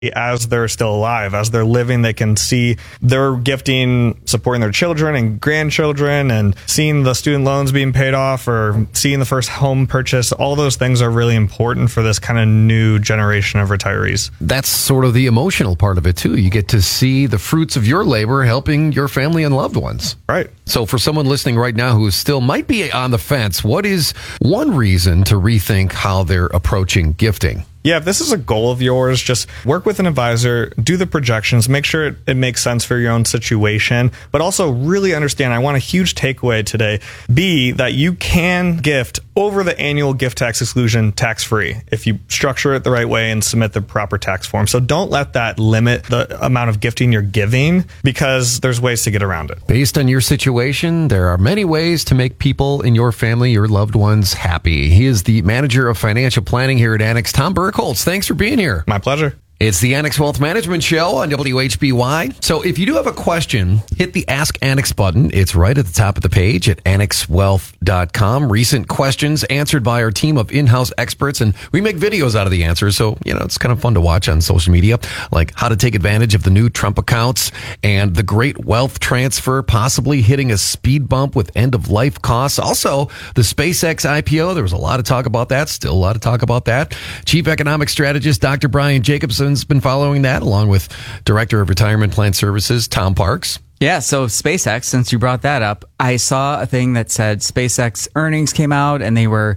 as they're still alive, as they're living. They can see their gifting supporting their children and grandchildren, and seeing the student loans being paid off, or seeing the first home purchase. All those things are really important for this kind of new generation of retirees. That's sort of the emotional part of it too. You get to see the fruits of your labor helping your family and loved ones. Right. So for someone listening right now who still might be on the fence, what is one reason to rethink how they're approaching gifting? Yeah, if this is a goal of yours, just work with an advisor, do the projections, make sure it makes sense for your own situation, but also really understand, I want a huge takeaway today, be that you can gift over the annual gift tax exclusion tax-free if you structure it the right way and submit the proper tax form. So don't let that limit the amount of gifting you're giving, because there's ways to get around it. Based on your situation, there are many ways to make people in your family, your loved ones, happy. He is the manager of financial planning here at Annex, Tom Burkholz. Thanks for being here. My pleasure. It's the Annex Wealth Management Show on WHBY. So if you do have a question, hit the Ask Annex button. It's right at the top of the page at annexwealth.com. Recent questions answered by our team of in-house experts, and we make videos out of the answers. So, it's kind of fun to watch on social media, like how to take advantage of the new Trump accounts and the great wealth transfer, possibly hitting a speed bump with end-of-life costs. Also, the SpaceX IPO. There was a lot of talk about that. Still a lot of talk about that. Chief Economic Strategist Dr. Brian Jacobson has been following that, along with Director of Retirement Plan Services, Tom Parks. Yeah, so SpaceX, since you brought that up, I saw a thing that said SpaceX earnings came out and they were,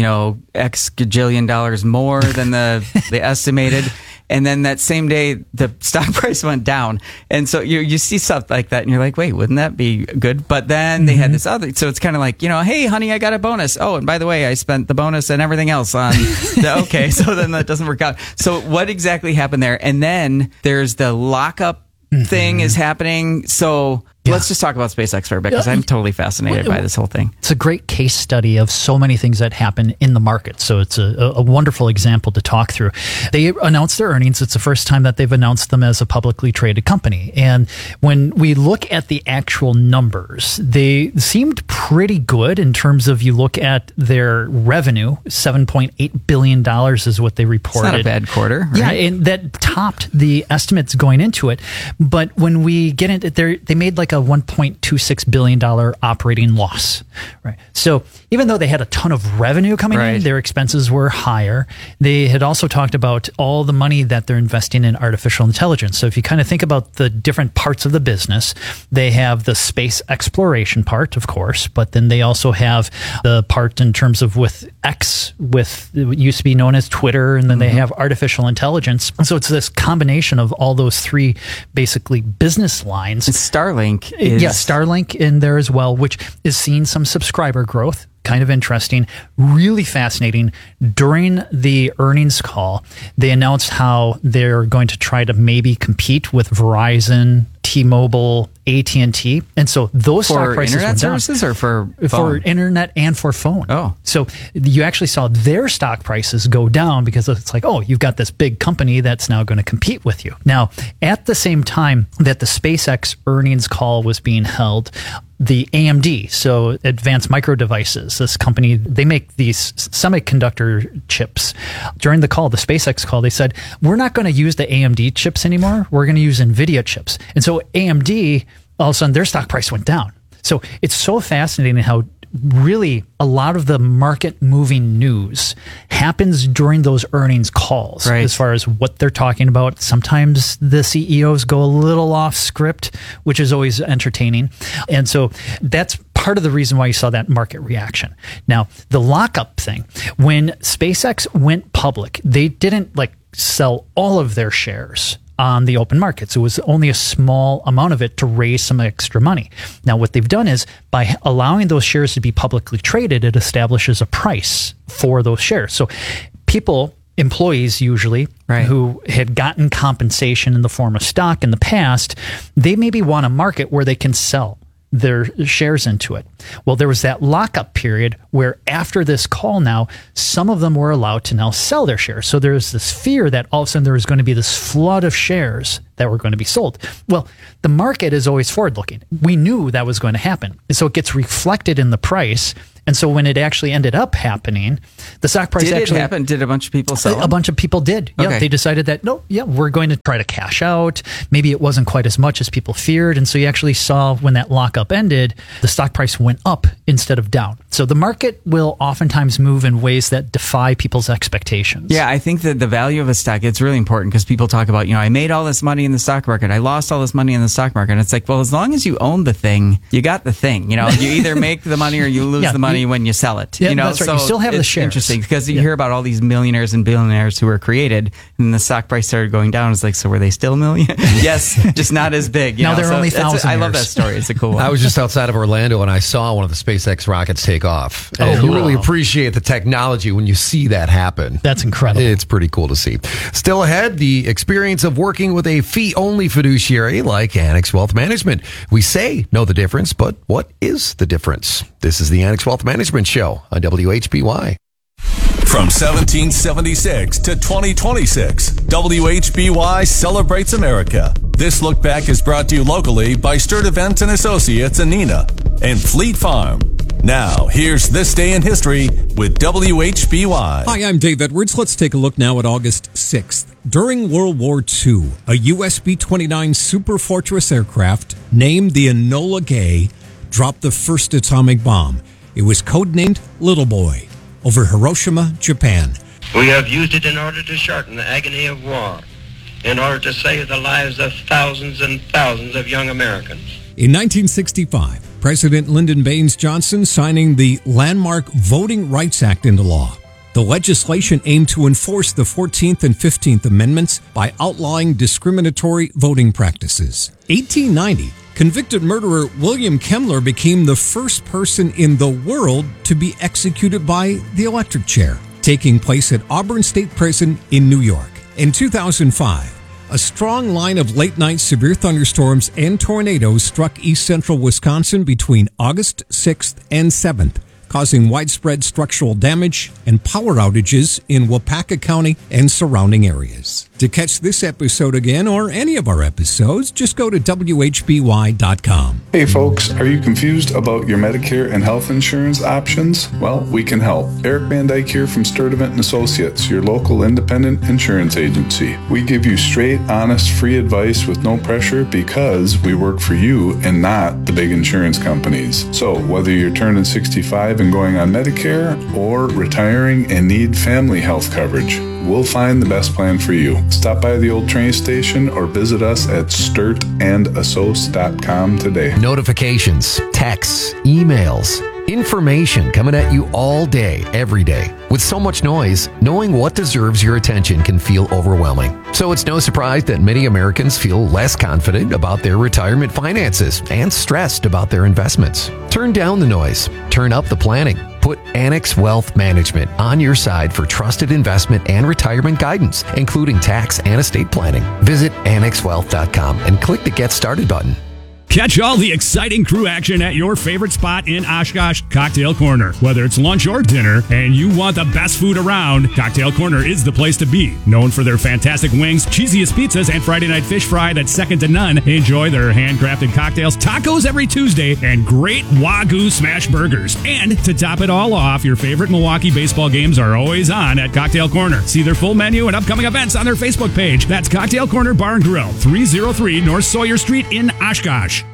X gajillion dollars more than they estimated. And then that same day, the stock price went down. And so you see stuff like that and you're like, wait, wouldn't that be good? But then they had this other, so it's kind of like, hey, honey, I got a bonus. Oh, and by the way, I spent the bonus and everything else on okay, so then that doesn't work out. So what exactly happened there? And then there's the lockup thing is happening. So let's just talk about SpaceX for a bit, because I'm totally fascinated by this whole thing. It's a great case study of so many things that happen in the market. So it's a wonderful example to talk through. They announced their earnings. It's the first time that they've announced them as a publicly traded company. And when we look at the actual numbers, they seemed pretty good in terms of, you look at their revenue, $7.8 billion is what they reported. It's not a bad quarter, right? Yeah, and that topped the estimates going into it. But when we get into it, they made like a $1.26 billion operating loss, right? So even though they had a ton of revenue coming in, their expenses were higher. They had also talked about all the money that they're investing in artificial intelligence. So if you kind of think about the different parts of the business, they have the space exploration part, of course, but then they also have the part in terms of with X, with what used to be known as Twitter, and then they have artificial intelligence. And so it's this combination of all those three basically business lines. And Starlink Starlink in there as well, which is seeing some subscriber growth. Kind of interesting, really fascinating. During the earnings call, they announced how they're going to try to maybe compete with Verizon, T-Mobile, AT&T. And so those stock prices internet went down. services or for phone? For internet and for phone. Oh. So you actually saw their stock prices go down because it's like, oh, you've got this big company that's now going to compete with you. Now, at the same time that the SpaceX earnings call was being held, the AMD, so Advanced Micro Devices, this company, they make these semiconductor chips. During the call, the SpaceX call, they said, we're not going to use the AMD chips anymore. We're going to use NVIDIA chips. And so AMD, all of a sudden, their stock price went down. So it's so fascinating how really a lot of the market moving news happens during those earnings calls, as far as what they're talking about. Sometimes the CEOs go a little off script, which is always entertaining. And so that's part of the reason why you saw that market reaction. Now, the lockup thing, when SpaceX went public, they didn't sell all of their shares on the open markets. It was only a small amount of it to raise some extra money. Now, what they've done is, by allowing those shares to be publicly traded, it establishes a price for those shares. So people, employees usually, who had gotten compensation in the form of stock in the past, they maybe want a market where they can sell their shares into it. Well, there was that lockup period where after this call now, some of them were allowed to now sell their shares. So there's this fear that all of a sudden there was going to be this flood of shares that were going to be sold. Well, the market is always forward looking. We knew that was going to happen. And so it gets reflected in the price. And so when it actually ended up happening, the stock price Did actually it happen? Did a bunch of people sell? A bunch of people did. Yeah, Okay. they decided that we're going to try to cash out. Maybe it wasn't quite as much as people feared, and so you actually saw when that lockup ended, the stock price went up instead of down. So the market will oftentimes move in ways that defy people's expectations. Yeah, I think that the value of a stock, it's really important because people talk about, I made all this money in the stock market. I lost all this money in the stock market. And it's like, well, as long as you own the thing, you got the thing. You either make the money or you lose the money when you sell it. Yeah, that's right. You still have the it's shares. Interesting because you hear about all these millionaires and billionaires who were created and the stock price started going down. It's like, so were they still million? Yes, just not as big. Now they're only thousands. I love that story. It's a cool one. I was just outside of Orlando and I saw one of the SpaceX rockets take off. And cool. you really appreciate the technology when you see that happen. That's incredible. It's pretty cool to see. Still ahead, the experience of working with a fee-only fiduciary like Annex Wealth Management. We say know the difference, but what is the difference? This is the Annex Wealth Management Show on WHBY. From 1776 to 2026, WHBY celebrates America. This look back is brought to you locally by Sturt Events and Associates in Neenah and Fleet Farm. Now, here's This Day in History with WHBY. Hi, I'm Dave Edwards. Let's take a look now at August 6th. During World War II, a US B-29 Superfortress aircraft named the Enola Gay dropped the first atomic bomb. It was codenamed Little Boy over Hiroshima, Japan. We have used it in order to shorten the agony of war, in order to save the lives of thousands and thousands of young Americans. In 1965, President Lyndon Baines Johnson signing the landmark Voting Rights Act into law. The legislation aimed to enforce the 14th and 15th Amendments by outlawing discriminatory voting practices. 1890, convicted murderer William Kemmler became the first person in the world to be executed by the electric chair, taking place at Auburn State Prison in New York. In 2005, a strong line of late-night severe thunderstorms and tornadoes struck east central Wisconsin between August 6th and 7th, causing widespread structural damage and power outages in Wapaka County and surrounding areas. To catch this episode again or any of our episodes, just go to WHBY.com. Hey folks, are you confused about your Medicare and health insurance options? Well, we can help. Eric Van Dyke here from Sturdivant & Associates, your local independent insurance agency. We give you straight, honest, free advice with no pressure because we work for you and not the big insurance companies. So whether you're turning 65 and going on Medicare or retiring and need family health coverage, we'll find the best plan for you. Stop by the old train station or visit us at sturtandassoc.com today. Notifications, texts, emails, information coming at you all day, every day. With so much noise, knowing what deserves your attention can feel overwhelming. So it's no surprise that many Americans feel less confident about their retirement finances and stressed about their investments. Turn down the noise. Turn up the planning. Put Annex Wealth Management on your side for trusted investment and retirement guidance, including tax and estate planning. Visit AnnexWealth.com and click the Get Started button. Catch all the exciting crew action at your favorite spot in Oshkosh, Cocktail Corner. Whether it's lunch or dinner and you want the best food around, Cocktail Corner is the place to be. Known for their fantastic wings, cheesiest pizzas, and Friday night fish fry that's second to none, enjoy their handcrafted cocktails, tacos every Tuesday, and great Wagyu smash burgers. And to top it all off, your favorite Milwaukee baseball games are always on at Cocktail Corner. See their full menu and upcoming events on their Facebook page. That's Cocktail Corner Bar and Grill, 303 North Sawyer Street in Oshkosh.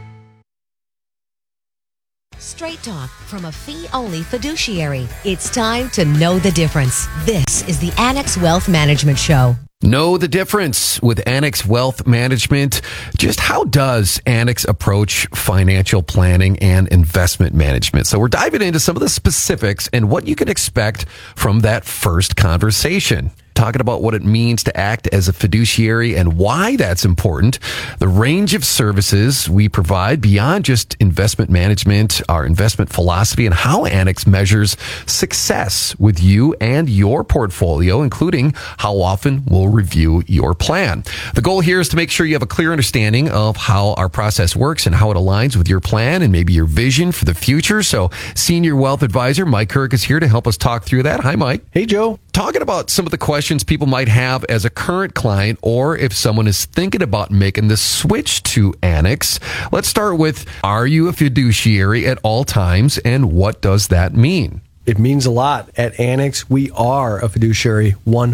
Straight talk from a fee-only fiduciary. It's time to know the difference. This is the Annex Wealth Management Show. Know the difference with Annex Wealth Management. Just how does Annex approach financial planning and investment management? So we're diving into some of the specifics and what you can expect from that first conversation. Talking about what it means to act as a fiduciary and why that's important, the range of services we provide beyond just investment management, our investment philosophy, and how Annex measures success with you and your portfolio, including how often we'll review your plan. The goal here is to make sure you have a clear understanding of how our process works and how it aligns with your plan and maybe your vision for the future. So Senior Wealth Advisor Mike Kirk is here to help us talk through that. Hi, Mike. Hey, Joe. Talking about some of the questions questions people might have as a current client or if someone is thinking about making the switch to Annex. Let's start with, are you a fiduciary at all times, and what does that mean? It means a lot. At Annex, we are a fiduciary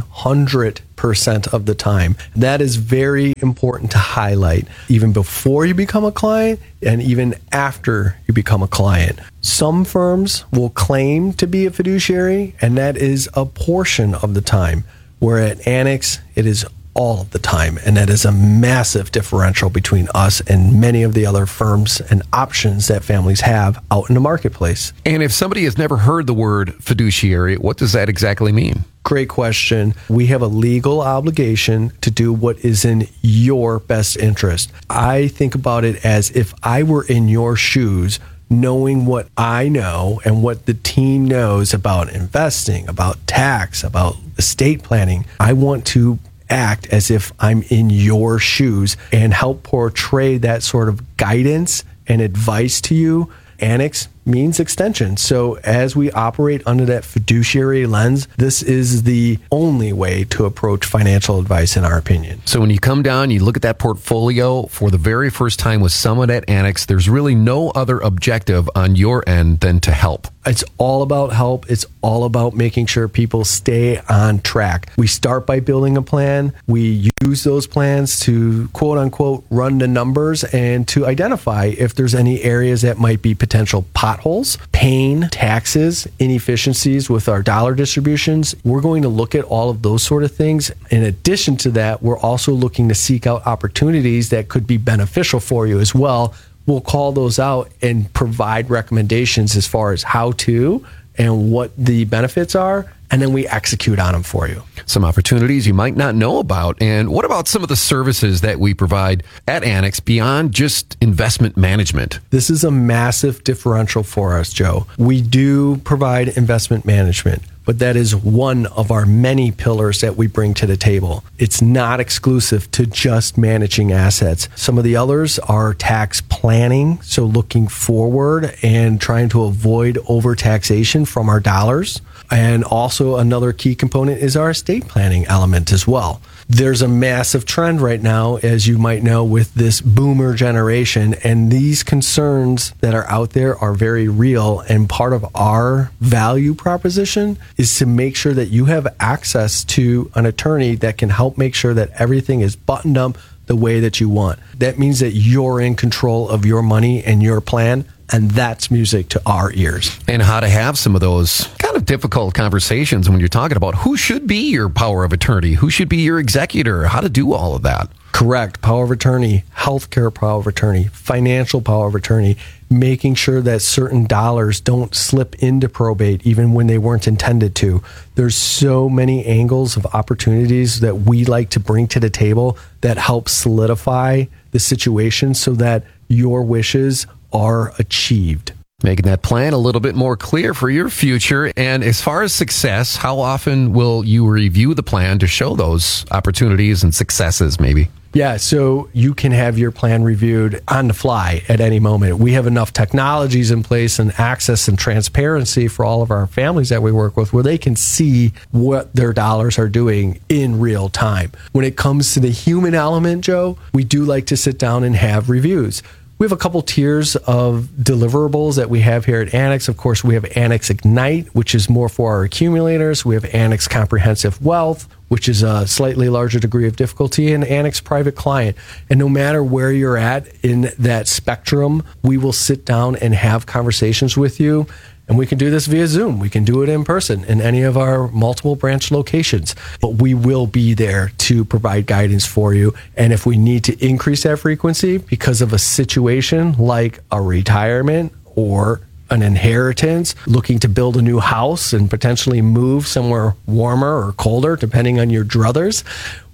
100% of the time. That is very important to highlight, even before you become a client and even after you become a client. Some firms will claim to be a fiduciary, and that is a portion of the time, where at Annex, it is all of the time. And that is a massive differential between us and many of the other firms and options that families have out in the marketplace. And if somebody has never heard the word fiduciary, what does that exactly mean? Great question. We have a legal obligation to do what is in your best interest. I think about it as if I were in your shoes, knowing what I know and what the team knows about investing, about tax, about estate planning. I want to act as if I'm in your shoes and help portray that sort of guidance and advice to you. Annex means extension. So as we operate under that fiduciary lens, this is the only way to approach financial advice, in our opinion. So when you come down, you look at that portfolio for the very first time with someone at Annex, there's really no other objective on your end than to help. It's all about help. It's all about making sure people stay on track. We start by building a plan. We use those plans to, quote unquote, run the numbers and to identify if there's any areas that might be potential potholes, pain, taxes, inefficiencies with our dollar distributions. We're going to look at all of those sort of things. In addition to that, we're also looking to seek out opportunities that could be beneficial for you as well. We'll call those out and provide recommendations as far as how to and what the benefits are, and then we execute on them for you. Some opportunities you might not know about. And what about some of the services that we provide at Annex beyond just investment management? This is a massive differential for us, Joe. We do provide investment management, but that is one of our many pillars that we bring to the table. It's not exclusive to just managing assets. Some of the others are tax planning, so looking forward and trying to avoid overtaxation from our dollars. And also another key component is our estate planning element as well. There's a massive trend right now, as you might know, with this boomer generation, and these concerns that are out there are very real. And part of our value proposition is to make sure that you have access to an attorney that can help make sure that everything is buttoned up the way that you want. That means that you're in control of your money and your plan, and that's music to our ears. And how to have some of those kind of difficult conversations when you're talking about who should be your power of attorney, who should be your executor, how to do all of that. Correct. Power of attorney, healthcare power of attorney, financial power of attorney, making sure that certain dollars don't slip into probate even when they weren't intended to. There's so many angles of opportunities that we like to bring to the table that help solidify the situation so that your wishes are achieved. Making that plan a little bit more clear for your future. And as far as success, how often will you review the plan to show those opportunities and successes maybe? Yeah, so you can have your plan reviewed on the fly at any moment. We have enough technologies in place and access and transparency for all of our families that we work with where they can see what their dollars are doing in real time. When it comes to the human element, Joe, we do like to sit down and have reviews. We have a couple tiers of deliverables that we have here at Annex. Of course, we have Annex Ignite, which is more for our accumulators. We have Annex Comprehensive Wealth, which is a slightly larger degree of difficulty, and Annex Private Client. And no matter where you're at in that spectrum, we will sit down and have conversations with you. And we can do this via Zoom. We can do it in person in any of our multiple branch locations. But we will be there to provide guidance for you. And if we need to increase that frequency because of a situation like a retirement or an inheritance, looking to build a new house and potentially move somewhere warmer or colder, depending on your druthers,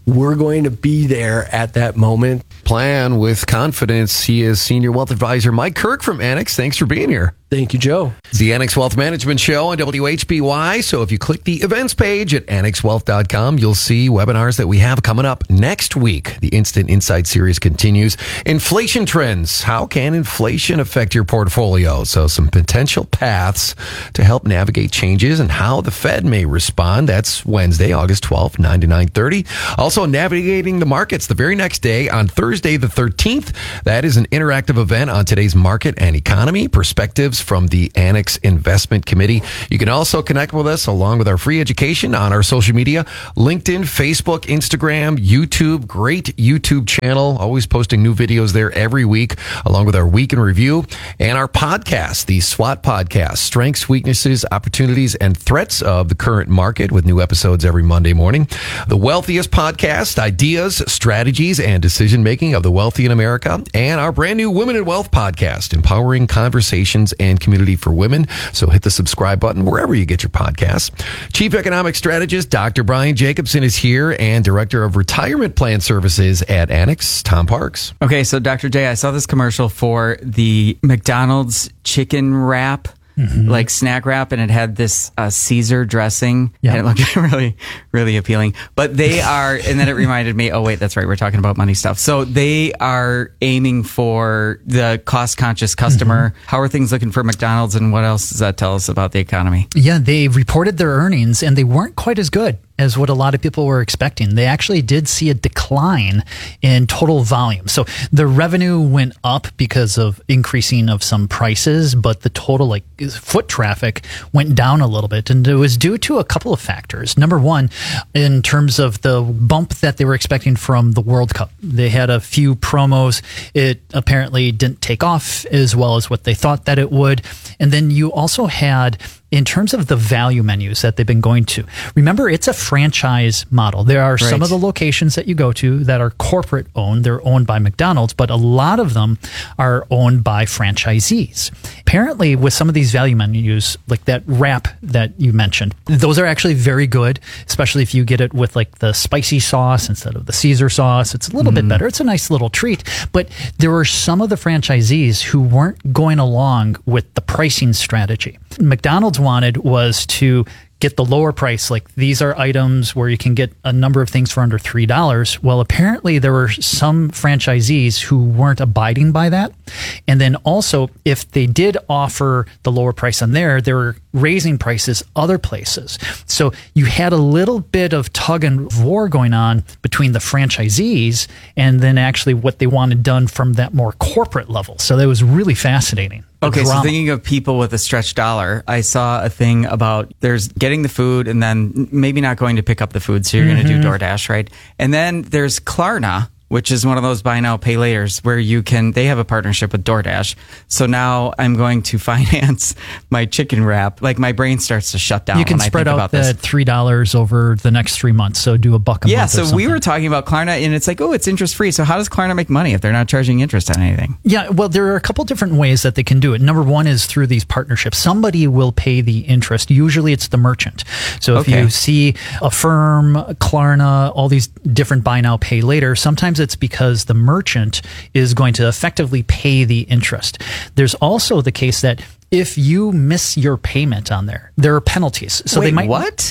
we're going to be there at that moment. Plan with confidence. He is Senior Wealth Advisor Mike Kirk from Annex. Thanks for being here. Thank you, Joe. It's the Annex Wealth Management Show on WHBY. So if you click the events page at annexwealth.com, you'll see webinars that we have coming up next week. The Instant Insight series continues. Inflation trends. How can inflation affect your portfolio? So some potential paths to help navigate changes and how the Fed may respond. That's Wednesday, August 12th, 9 to 9:30. Also navigating the markets the very next day on Thursday, the 13th. That is an interactive event on today's market and economy perspectives from the Annex Investment Committee. You can also connect with us along with our free education on our social media, LinkedIn, Facebook, Instagram, YouTube. Great YouTube channel. Always posting new videos there every week, along with our week in review and our podcast, the SWOT podcast, Strengths, Weaknesses, Opportunities, and Threats of the Current Market, with new episodes every Monday morning. The Wealthiest podcast, ideas, strategies, and decision making of the wealthy in America. And our brand new Women in Wealth podcast, empowering conversations and community for women. So hit the subscribe button wherever you get your podcasts. Chief Economic Strategist Dr. Brian Jacobson is here, and Director of Retirement Plan Services at Annex, Tom Parks. Okay, so Dr. J, I saw this commercial for the McDonald's chicken wrap, like snack wrap, and it had this Caesar dressing, and it looked really, really appealing. But they are, and then it reminded me, oh wait, that's right, we're talking about money stuff. So they are aiming for the cost-conscious customer. How are things looking for McDonald's, and what else does that tell us about the economy? Yeah, they reported their earnings, and they weren't quite as good as what a lot of people were expecting. They actually did see a decline in total volume. So the revenue went up because of increasing of some prices, but the total foot traffic went down a little bit. And it was due to a couple of factors. Number one, in terms of the bump that they were expecting from the World Cup. They had a few promos. It apparently didn't take off as well as what they thought that it would. And then you also had, in terms of the value menus that they've been going to, remember, it's a franchise model. There are some of the locations that you go to that are corporate owned. They're owned by McDonald's, but a lot of them are owned by franchisees. Apparently, with some of these value menus, like that wrap that you mentioned, those are actually very good, especially if you get it with like the spicy sauce instead of the Caesar sauce. It's a little bit better. It's a nice little treat. But there were some of the franchisees who weren't going along with the pricing strategy. McDonald's wanted was to get the lower price. Like, these are items where you can get a number of things for under $3. Well, apparently there were some franchisees who weren't abiding by that. And then also, if they did offer the lower price on there, they were raising prices other places. So you had a little bit of tug and war going on between the franchisees and then actually what they wanted done from that more corporate level. So that was really fascinating. Okay, so thinking of people with a stretched dollar, I saw a thing about there's getting the food and then maybe not going to pick up the food, so you're going to do DoorDash, right? And then there's Klarna, which is one of those buy now, pay laters where they have a partnership with DoorDash. So now I'm going to finance my chicken wrap. Like, my brain starts to shut down. You can spread out that $3 over the next 3 months. So do a buck a month. Yeah, so we were talking about Klarna, and it's like, oh, it's interest free. So how does Klarna make money if they're not charging interest on anything? Yeah, well, there are a couple different ways that they can do it. Number one is through these partnerships. Somebody will pay the interest. Usually it's the merchant. So if you see Affirm, Klarna, all these different buy now, pay later, sometimes it's because the merchant is going to effectively pay the interest. There's also the case that if you miss your payment on there are penalties. So they might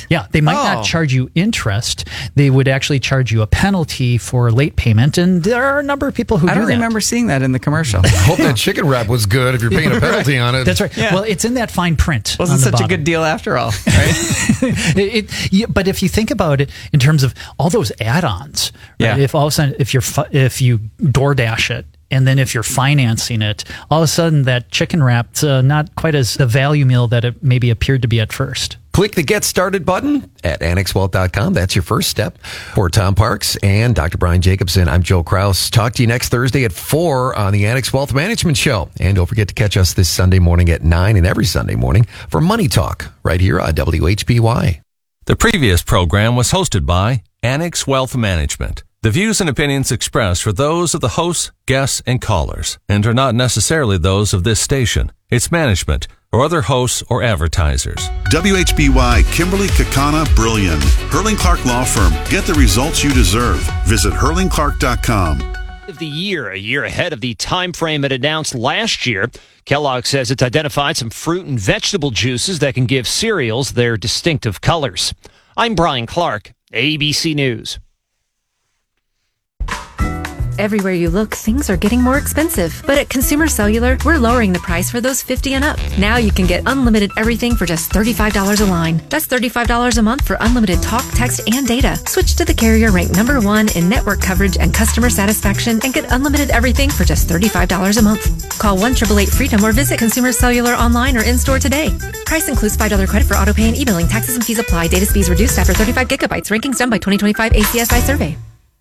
not charge you interest. They would actually charge you a penalty for late payment. And there are a number of people who do that. I don't remember seeing that in the commercial. I hope that chicken wrap was good if you're paying a penalty on it. That's right. Yeah. Well, it's in that fine print. Wasn't such a good deal after all, right? But if you think about it in terms of all those add-ons, right? If all of a sudden, if you DoorDash it, and then if you're financing it, all of a sudden that chicken wrap's not quite as the value meal that it maybe appeared to be at first. Click the Get Started button at annexwealth.com. That's your first step. For Tom Parks and Dr. Brian Jacobson, I'm Joe Kraus. Talk to you next Thursday at 4 on the Annex Wealth Management Show. And don't forget to catch us this Sunday morning at 9 and every Sunday morning for Money Talk right here on WHBY. The previous program was hosted by Annex Wealth Management. The views and opinions expressed are those of the hosts, guests, and callers, and are not necessarily those of this station. its management, or other hosts or advertisers. WHBY Kimberly Kakana Brilliant. Hurling Clark Law Firm. Get the results you deserve. Visit hurlingclark.com. Of the year, a year ahead of the time frame it announced last year, Kellogg says it's identified some fruit and vegetable juices that can give cereals their distinctive colors. I'm Brian Clark, ABC News. Everywhere you look, things are getting more expensive. But at Consumer Cellular, we're lowering the price for those 50 and up. Now you can get unlimited everything for just $35 a line. That's $35 a month for unlimited talk, text, and data. Switch to the carrier ranked #1 in network coverage and customer satisfaction and get unlimited everything for just $35 a month. Call 1-888-FREEDOM or visit Consumer Cellular online or in-store today. Price includes $5 credit for auto pay and e-billing. Taxes and fees apply. Data speeds reduced after 35 gigabytes. Rankings done by 2025 ACSI survey.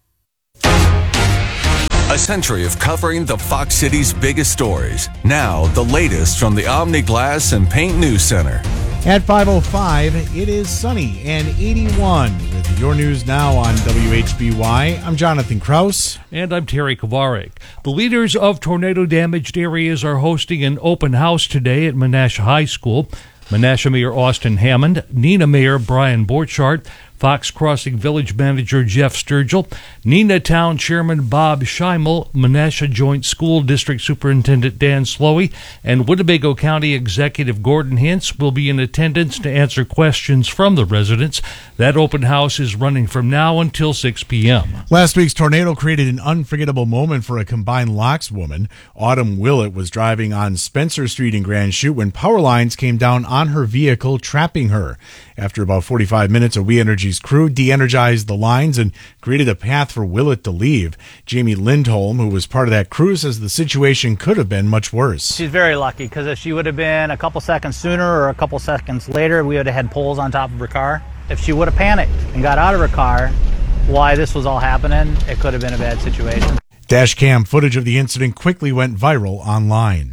A century of covering the Fox City's biggest stories. Now, the latest from the Omni Glass and Paint News Center. At 5:05, it is sunny and 81. With your news now on WHBY, I'm Jonathan Kraus. And I'm Terry Kovarik. The leaders of tornado-damaged areas are hosting an open house today at Menasha High School. Menasha Mayor Austin Hammond, Neenah Mayor Brian Borchardt, Fox Crossing Village Manager Jeff Sturgill, Neenah Town Chairman Bob Scheimel, Menasha Joint School District Superintendent Dan Slowey, and Winnebago County Executive Gordon Hintz will be in attendance to answer questions from the residents. That open house is running from now until 6 p.m. Last week's tornado created an unforgettable moment for a Combined Locks woman. Autumn Willett was driving on Spencer Street in Grand Chute when power lines came down on her vehicle, trapping her. After about 45 minutes, a We Energies crew de-energized the lines and created a path for Willett to leave. Jamie Lindholm, who was part of that crew, says the situation could have been much worse. She's very lucky because if she would have been a couple seconds sooner or a couple seconds later, we would have had poles on top of her car. If she would have panicked and got out of her car while this was all happening, it could have been a bad situation. Dash cam footage of the incident quickly went viral online.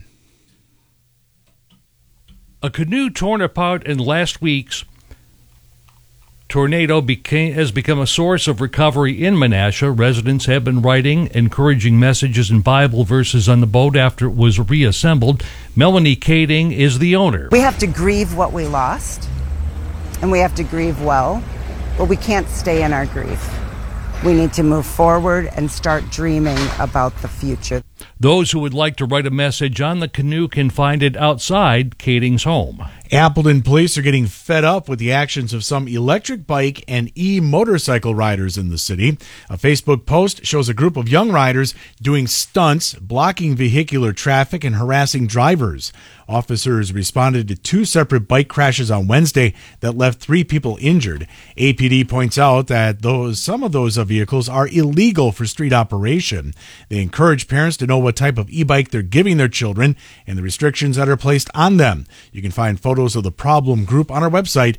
A canoe torn apart in last week's tornado has become a source of recovery in Menasha. Residents have been writing encouraging messages and Bible verses on the boat after it was reassembled. Melanie Kading is the owner. We have to grieve what we lost, and we have to grieve well, but we can't stay in our grief. We need to move forward and start dreaming about the future. Those who would like to write a message on the canoe can find it outside Kading's home. Appleton police are getting fed up with the actions of some electric bike and e-motorcycle riders in the city. A Facebook post shows a group of young riders doing stunts, blocking vehicular traffic and harassing drivers. Officers responded to 2 separate bike crashes on Wednesday that left 3 people injured. APD points out that some of those vehicles are illegal for street operation. They encourage parents to know what type of e-bike they're giving their children and the restrictions that are placed on them. You can find photos of the problem group on our website,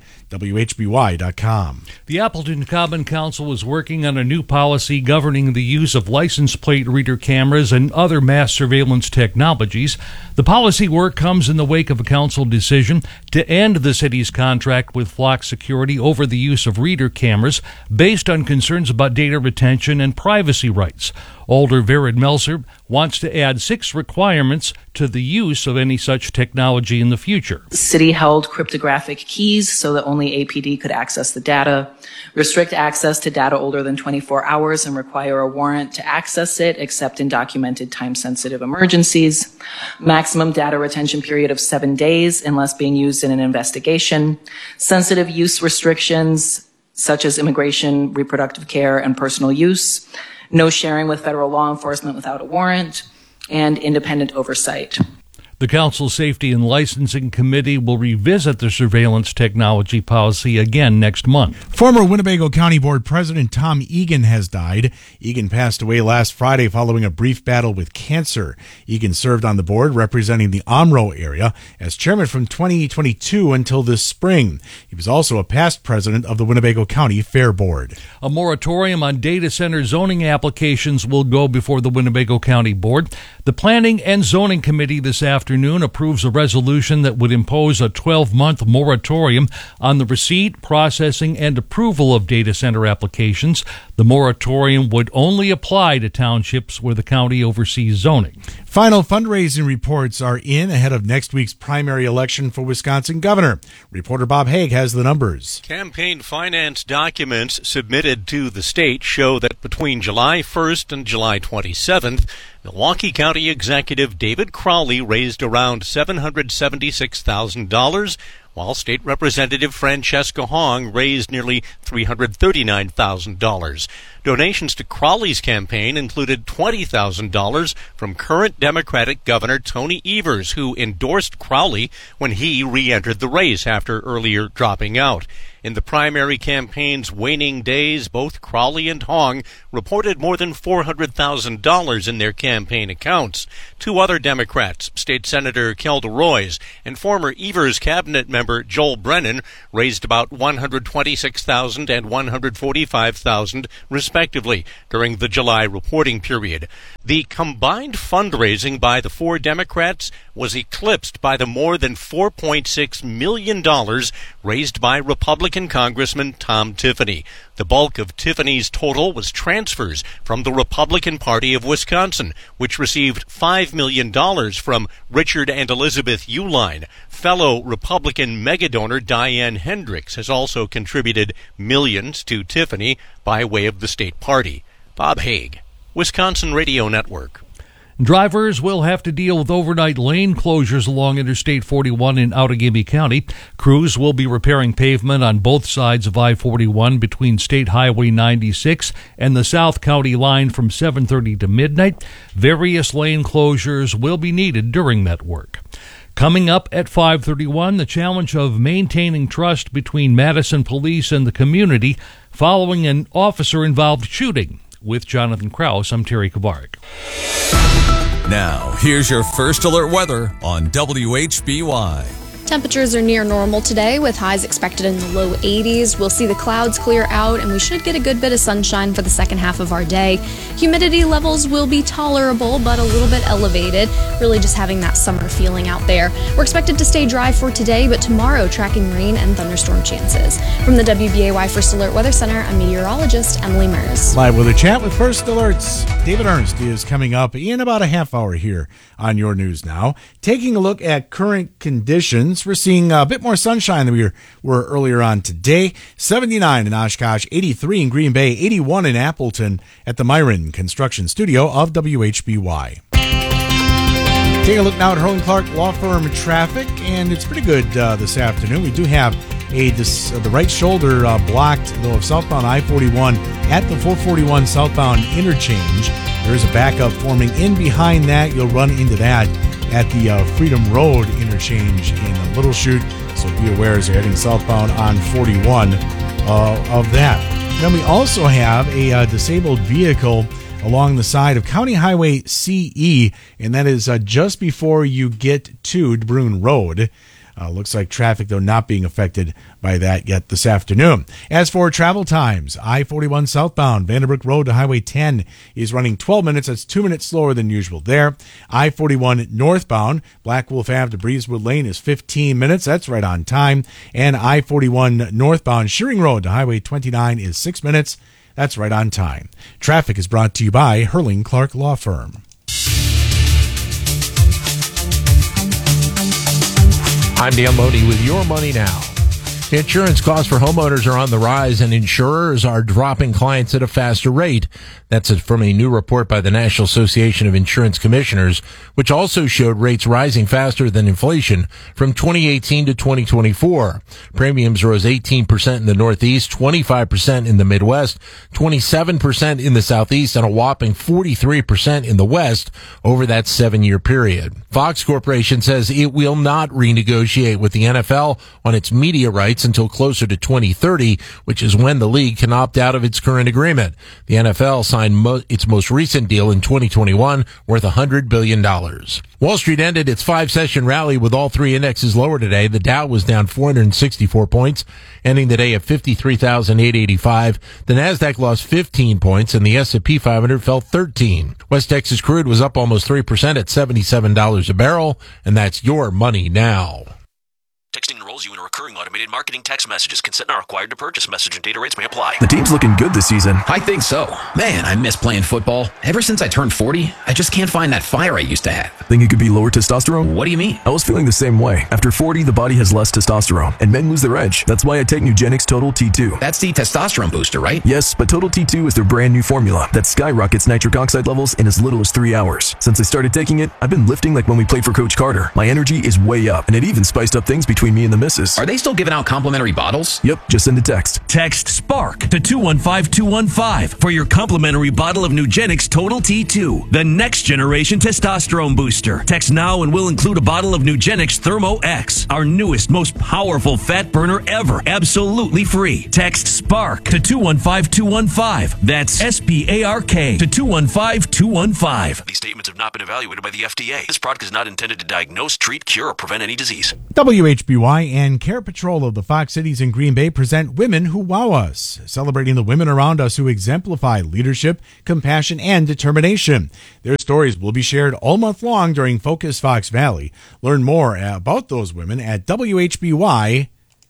WHBY.com. The Appleton Common Council is working on a new policy governing the use of license plate reader cameras and other mass surveillance technologies. The policy work comes in the wake of a council decision to end the city's contract with Flock Security over the use of reader cameras based on concerns about data retention and privacy rights. Alder Vered Melser wants to add 6 requirements to the use of any such technology in the future. The city held cryptographic keys so that only APD could access the data, restrict access to data older than 24 hours and require a warrant to access it except in documented time-sensitive emergencies, maximum data retention period of 7 days unless being used in an investigation, sensitive use restrictions such as immigration, reproductive care, and personal use, no sharing with federal law enforcement without a warrant, and independent oversight. The Council Safety and Licensing Committee will revisit the surveillance technology policy again next month. Former Winnebago County Board President Tom Egan has died. Egan passed away last Friday following a brief battle with cancer. Egan served on the board representing the Omro area as chairman from 2022 until this spring. He was also a past president of the Winnebago County Fair Board. A moratorium on data center zoning applications will go before the Winnebago County Board. The Planning and Zoning Committee this afternoon afternoon approves a resolution that would impose a 12-month moratorium on the receipt, processing, and approval of data center applications. The moratorium would only apply to townships where the county oversees zoning. Final fundraising reports are in ahead of next week's primary election for Wisconsin governor. Reporter Bob Haig has the numbers. Campaign finance documents submitted to the state show that between July 1st and July 27th, Milwaukee County Executive David Crowley raised around $776,000, while State Representative Francesca Hong raised nearly $339,000. Donations to Crowley's campaign included $20,000 from current Democratic Governor Tony Evers, who endorsed Crowley when he re-entered the race after earlier dropping out. In the primary campaign's waning days, both Crowley and Hong reported more than $400,000 in their campaign accounts. Two other Democrats, State Senator Kelda Roys and former Evers cabinet member Joel Brennan, raised about $126,000 and $145,000 respectively during the July reporting period. The combined fundraising by the four Democrats was eclipsed by the more than $4.6 million raised by Republican Congressman Tom Tiffany. The bulk of Tiffany's total was transfers from the Republican Party of Wisconsin, which received $5 million from Richard and Elizabeth Uline. Fellow Republican megadonor Diane Hendricks has also contributed millions to Tiffany by way of the state party. Bob Haig, Wisconsin Radio Network. Drivers will have to deal with overnight lane closures along Interstate 41 in Outagamie County. Crews will be repairing pavement on both sides of I-41 between State Highway 96 and the South County line from 7:30 to midnight. Various lane closures will be needed during that work. Coming up at 5:31, the challenge of maintaining trust between Madison Police and the community following an officer-involved shooting. With Jonathan Krause, I'm Terry Kabarik. Now, here's your first alert weather on WHBY. Temperatures are near normal today with highs expected in the low 80s. We'll see the clouds clear out and we should get a good bit of sunshine for the second half of our day. Humidity levels will be tolerable but a little bit elevated, really just having that summer feeling out there. We're expected to stay dry for today, but tomorrow tracking rain and thunderstorm chances. From the WBAY First Alert Weather Center, I'm meteorologist Emily Mers. Live with a chat with First Alerts. David Ernst is coming up in about a half hour here on Your News Now. Taking a look at current conditions, we're seeing a bit more sunshine than we were earlier on today. 79 in Oshkosh, 83 in Green Bay, 81 in Appleton at the Myron Construction Studio of WHBY. Take a look now at Hurling Clark Law Firm traffic, and it's pretty good this afternoon. We do have the right shoulder blocked, though, of southbound I-41 at the 441 southbound interchange. There is a backup forming in behind that. You'll run into that at the Freedom Road interchange in Little Chute, so be aware as you're heading southbound on 41 of that. Then we also have a disabled vehicle along the side of County Highway CE, and that is just before you get to DeBrune Road. Looks like traffic, though, not being affected by that yet this afternoon. As for travel times, I-41 southbound, Vanderbrook Road to Highway 10 is running 12 minutes. That's 2 minutes slower than usual there. I-41 northbound, Black Wolf Ave to Breezewood Lane is 15 minutes. That's right on time. And I-41 northbound, Shearing Road to Highway 29 is 6 minutes. That's right on time. Traffic is brought to you by Hurling Clark Law Firm. I'm Dale Modi with Your Money Now. Insurance costs for homeowners are on the rise, and insurers are dropping clients at a faster rate. That's from a new report by the National Association of Insurance Commissioners, which also showed rates rising faster than inflation from 2018 to 2024. Premiums rose 18% in the Northeast, 25% in the Midwest, 27% in the Southeast, and a whopping 43% in the West over that 7-year period. Fox Corporation says it will not renegotiate with the NFL on its media rights waits until closer to 2030, which is when the league can opt out of its current agreement. The NFL signed its most recent deal in 2021 worth $100 billion. Wall Street ended its 5-session rally with all three indexes lower today. The Dow was down 464 points, ending the day at 53,885. The Nasdaq lost 15 points, and the S&P 500 fell 13. West Texas crude was up almost 3% at $77 a barrel, and that's your money now. Texting enrolls you in a recurring automated marketing text messages. Consent not required to purchase. Message and data rates may apply. The team's looking good this season. I think so. Man, I miss playing football. Ever since I turned 40, I just can't find that fire I used to have. Think it could be lower testosterone? What do you mean? I was feeling the same way. After 40, the body has less testosterone, and men lose their edge. That's why I take Nugenix Total T2. That's the testosterone booster, right? Yes, but Total T2 is their brand new formula that skyrockets nitric oxide levels in as little as 3 hours. Since I started taking it, I've been lifting like when we played for Coach Carter. My energy is way up, and it even spiced up things between me and the missus. Are they still giving out complimentary bottles? Yep, just send a text. Text SPARK to 215-215 for your complimentary bottle of Nugenix Total T2, the next generation testosterone booster. Text now and we'll include a bottle of Nugenix Thermo X, our newest, most powerful fat burner ever, absolutely free. Text SPARK to 215-215. That's SPARK to 215-215. These statements have not been evaluated by the FDA. This product is not intended to diagnose, treat, cure, or prevent any disease. WHBY and Care Patrol of the Fox Cities in Green Bay present Women Who Wow Us, celebrating the women around us who exemplify leadership, compassion, and determination. Their stories will be shared all month long during Focus Fox Valley. Learn more about those women at WHBY.com.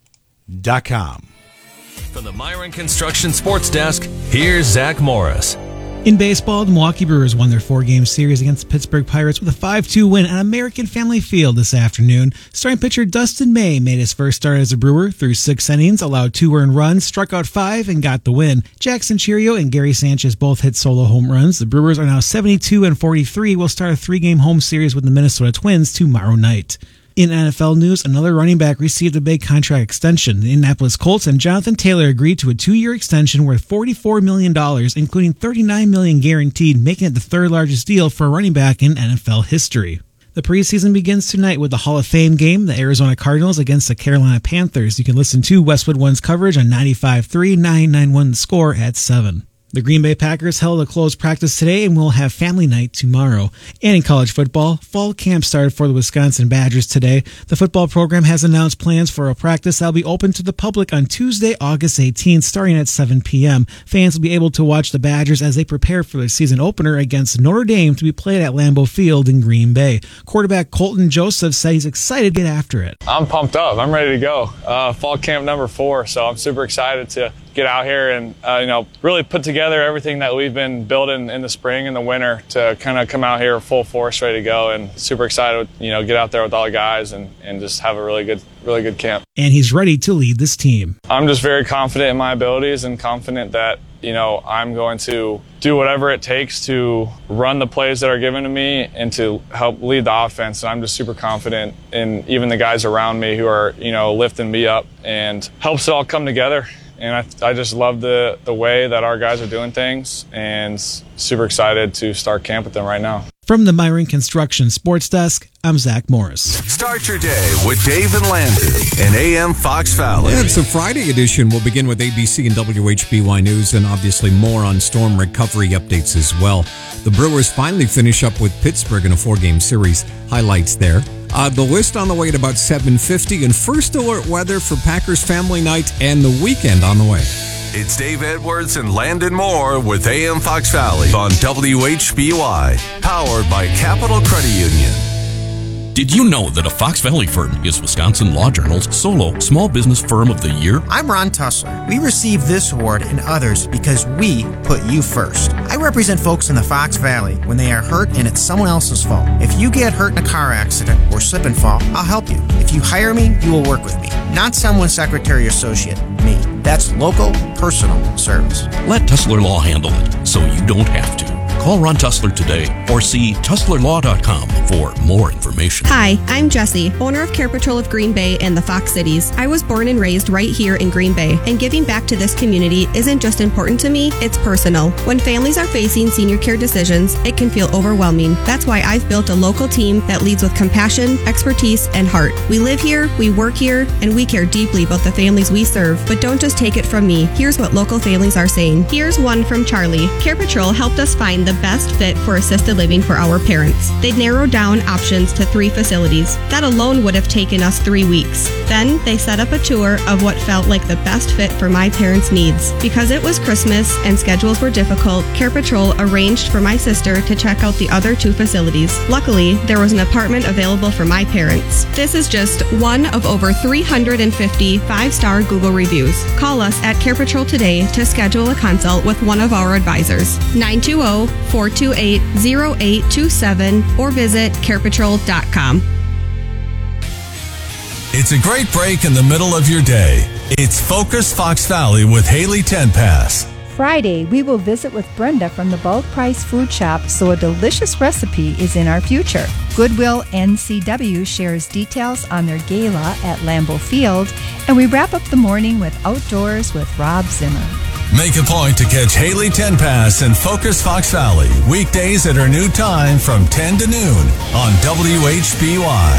From the Myron Construction Sports Desk, here's Zach Morris. In baseball, the Milwaukee Brewers won their 4-game series against the Pittsburgh Pirates with a 5-2 win at American Family Field this afternoon. Starting pitcher Dustin May made his first start as a Brewer through 6 innings, allowed 2 earned runs, struck out 5, and got the win. Jackson Chirio and Gary Sanchez both hit solo home runs. The Brewers are now 72-43. Will start a 3-game home series with the Minnesota Twins tomorrow night. In NFL news, another running back received a big contract extension. The Indianapolis Colts and Jonathan Taylor agreed to a 2-year extension worth $44 million, including $39 million guaranteed, making it the third largest deal for a running back in NFL history. The preseason begins tonight with the Hall of Fame game, the Arizona Cardinals against the Carolina Panthers. You can listen to Westwood One's coverage on 95.3, 991 The Score at 7. The Green Bay Packers held a closed practice today and will have family night tomorrow. And in college football, fall camp started for the Wisconsin Badgers today. The football program has announced plans for a practice that will be open to the public on Tuesday, August 18th, starting at 7 p.m. Fans will be able to watch the Badgers as they prepare for their season opener against Notre Dame to be played at Lambeau Field in Green Bay. Quarterback Colton Joseph said he's excited to get after it. I'm pumped up. I'm ready to go. Fall camp number 4, so I'm super excited to get out here and really put together everything that we've been building in the spring and the winter to kind of come out here full force, ready to go, and super excited get out there with all the guys and just have a really good camp. And he's ready to lead this team. I'm just very confident in my abilities and confident that I'm going to do whatever it takes to run the plays that are given to me and to help lead the offense. And I'm just super confident in even the guys around me who are lifting me up, and helps it all come together. And I just love the way that our guys are doing things, and super excited to start camp with them right now. From the Myron Construction Sports Desk, I'm Zach Morris. Start your day with Dave and Landon and AM Fox Valley. Yeah, it's a Friday edition. We'll begin with ABC and WHBY News, and obviously more on storm recovery updates as well. The Brewers finally finish up with Pittsburgh in a 4-game series. Highlights there. The list on the way at about 7:50, and first alert weather for Packers family night and the weekend on the way. It's Dave Edwards and Landon Moore with AM Fox Valley on WHBY, powered by Capital Credit Union. Did you know that a Fox Valley firm is Wisconsin Law Journal's solo Small Business Firm of the Year? I'm Ron Tussler. We received this award and others because we put you first. I represent folks in the Fox Valley when they are hurt and it's someone else's fault. If you get hurt in a car accident or slip and fall, I'll help you. If you hire me, you will work with me. Not someone's secretary or associate, me. That's local, personal service. Let Tussler Law handle it so you don't have to. Call Ron Tussler today or see TusslerLaw.com for more information. Hi, I'm Jessie, owner of Care Patrol of Green Bay and the Fox Cities. I was born and raised right here in Green Bay, and giving back to this community isn't just important to me, it's personal. When families are facing senior care decisions, it can feel overwhelming. That's why I've built a local team that leads with compassion, expertise, and heart. We live here, we work here, and we care deeply about the families we serve. But don't just take it from me. Here's what local families are saying. Here's one from Charlie. Care Patrol helped us find the best fit for assisted living for our parents. They narrowed down options to 3 facilities. That alone would have taken us 3 weeks. Then they set up a tour of what felt like the best fit for my parents' needs. Because it was Christmas and schedules were difficult, Care Patrol arranged for my sister to check out the other 2 facilities. Luckily, there was an apartment available for my parents. This is just one of over 350 5-star Google reviews. Call us at Care Patrol today to schedule a consult with one of our advisors. 920-428-0827 or visit carepatrol.com. It's a great break in the middle of your day. It's Focus Fox Valley with Haley Tenpass. Friday, we will visit with Brenda from the Bulk Price Food Shop, so a delicious recipe is in our future. Goodwill NCW shares details on their gala at Lambeau Field, and we wrap up the morning with Outdoors with Rob Zimmer. Make a point to catch Haley Tenpass and Focus Fox Valley weekdays at her new time from 10 to noon on WHBY.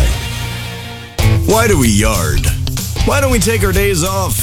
Why do we yard? Why don't we take our days off?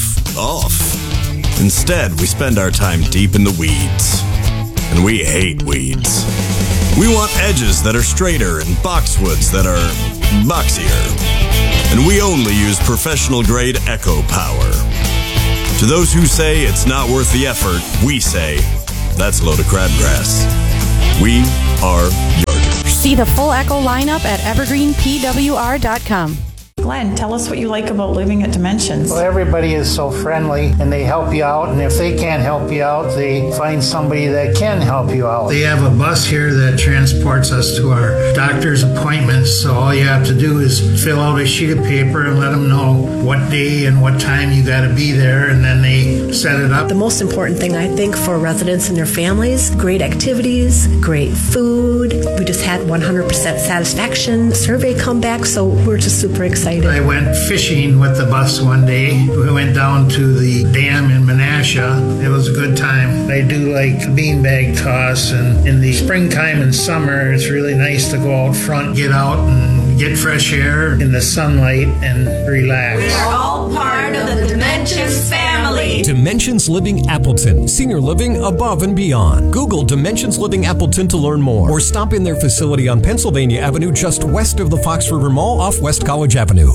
Instead, we spend our time deep in the weeds. And we hate weeds. We want edges that are straighter and boxwoods that are boxier. And we only use professional-grade Echo Power. To those who say it's not worth the effort, we say, that's a load of crabgrass. We are yarders. See the full Echo lineup at evergreenpwr.com. Glenn, tell us what you like about living at Dimensions. Well, everybody is so friendly and they help you out, and if they can't help you out, they find somebody that can help you out. They have a bus here that transports us to our doctor's appointments, so all you have to do is fill out a sheet of paper and let them know what day and what time you got to be there, and then they set it up. The most important thing, I think, for residents and their families, great activities, great food. We just had 100% satisfaction survey come back, so we're just super excited. I went fishing with the bus one day. We went down to the dam in Menasha. It was a good time. I do like the beanbag toss, and in the springtime and summer, it's really nice to go out front, get out and get fresh air in the sunlight and relax. We're all part of the Dimensions family. Dimensions Living Appleton. Senior living above and beyond. Google Dimensions Living Appleton to learn more, or stop in their facility on Pennsylvania Avenue just west of the Fox River Mall off West College Avenue.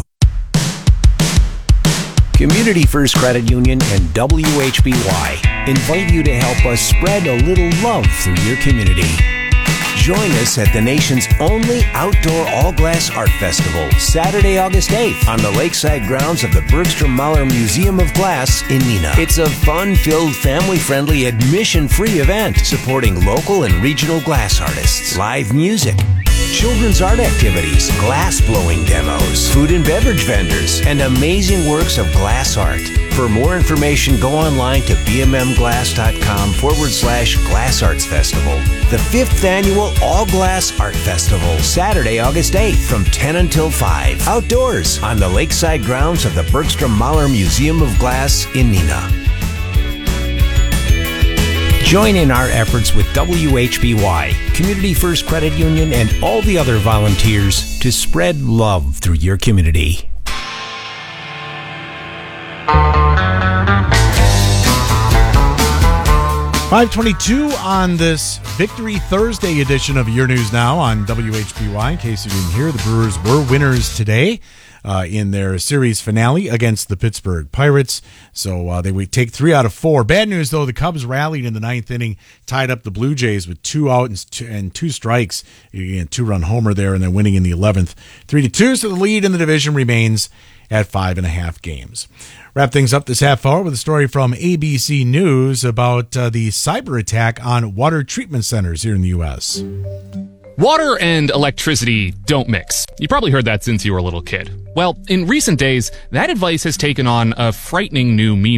Community First Credit Union and WHBY invite you to help us spread a little love through your community. Join us at the nation's only outdoor all-glass art festival, Saturday, August 8th, on the lakeside grounds of the Bergstrom Mahler Museum of Glass in Neenah. It's a fun-filled, family-friendly, admission-free event supporting local and regional glass artists, live music, children's art activities, glass blowing demos, food and beverage vendors, and amazing works of glass art. For more information, go online to bmmglass.com/Glass Arts Festival. The 5th annual All Glass Art Festival, Saturday, August 8th from 10 until 5. Outdoors on the lakeside grounds of the Bergstrom Mahler Museum of Glass in Neenah. Join in our efforts with WHBY, Community First Credit Union, and all the other volunteers to spread love through your community. .522 on this Victory Thursday edition of Your News Now on WHBY. In case you didn't hear, the Brewers were winners today in their series finale against the Pittsburgh Pirates. So they would take 3 out of 4. Bad news, though, the Cubs rallied in the 9th inning, tied up the Blue Jays with 2 out and 2 strikes. Again, 2-run homer there, and then winning in the 11th. 3-2, so the lead in the division remains at 5.5 games. Wrap things up this half hour with a story from ABC News about the cyber attack on water treatment centers here in the U.S. Water and electricity don't mix. You probably heard that since you were a little kid. Well, in recent days, that advice has taken on a frightening new meaning.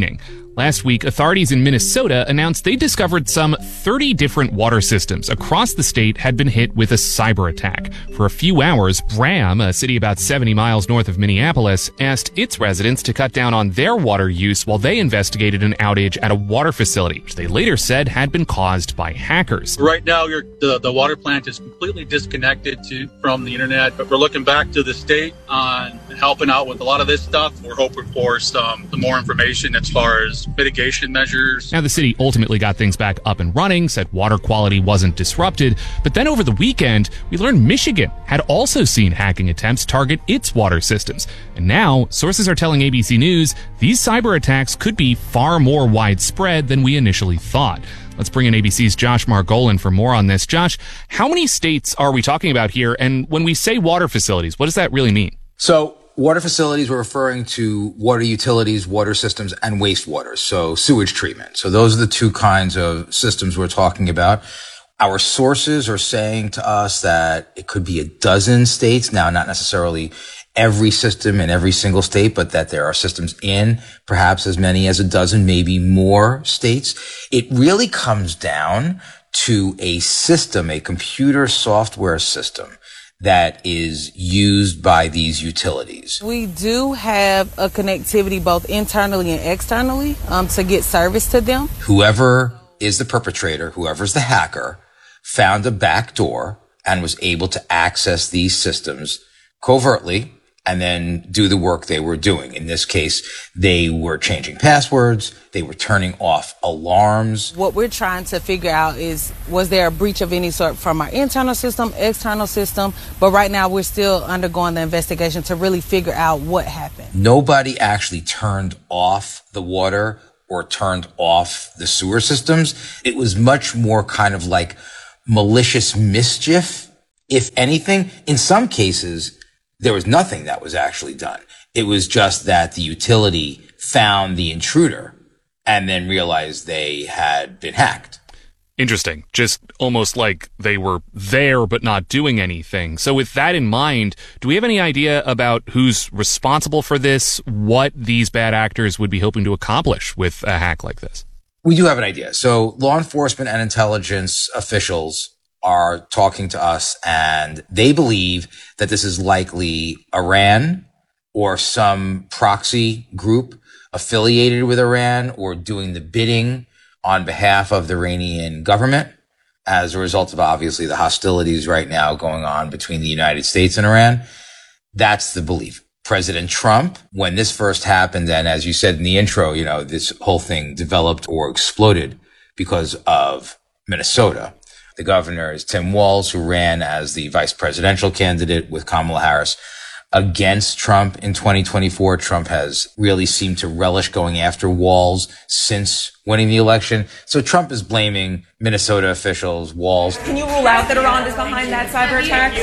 Last week, authorities in Minnesota announced they discovered some 30 different water systems across the state had been hit with a cyber attack. For a few hours, Bram, a city about 70 miles north of Minneapolis, asked its residents to cut down on their water use while they investigated an outage at a water facility, which they later said had been caused by hackers. Right now, the water plant is completely disconnected from the internet, but we're looking back to the state on helping out with a lot of this stuff. We're hoping for some more information as far as mitigation measures. Now, the city ultimately got things back up and running, said water quality wasn't disrupted, but then over the weekend, we learned Michigan had also seen hacking attempts target its water systems. And now, sources are telling ABC News these cyber attacks could be far more widespread than we initially thought. Let's bring in ABC's Josh Margolin for more on this. Josh, how many states are we talking about here? And when we say water facilities, what does that really mean? So water facilities, we're referring to water utilities, water systems, and wastewater, so sewage treatment. So those are the two kinds of systems we're talking about. Our sources are saying to us that it could be a dozen states, now not necessarily every system in every single state, but that there are systems in perhaps as many as a dozen, maybe more states. It really comes down to a system, a computer software system that is used by these utilities. We do have a connectivity both internally and externally to get service to them. Whoever is the perpetrator, whoever's the hacker, found a back door and was able to access these systems covertly and then do the work they were doing. In this case, they were changing passwords. They were turning off alarms. What we're trying to figure out is, was there a breach of any sort from our internal system, external system? But right now, we're still undergoing the investigation to really figure out what happened. Nobody actually turned off the water or turned off the sewer systems. It was much more kind of like malicious mischief, if anything. In some cases, there was nothing that was actually done. It was just that the utility found the intruder and then realized they had been hacked. Interesting. Just almost like they were there but not doing anything. So with that in mind, do we have any idea about who's responsible for this, what these bad actors would be hoping to accomplish with a hack like this? We do have an idea. So law enforcement and intelligence officials are talking to us, and they believe that this is likely Iran or some proxy group affiliated with Iran or doing the bidding on behalf of the Iranian government as a result of obviously the hostilities right now going on between the United States and Iran. That's the belief. President Trump, when this first happened, and as you said in the intro, this whole thing developed or exploded because of Minnesota. The governor is Tim Walz, who ran as the vice presidential candidate with Kamala Harris against Trump in 2024. Trump has really seemed to relish going after Walz since winning the election. So Trump is blaming Minnesota officials, Walz. Can you rule out that Iran is behind that cyber attack?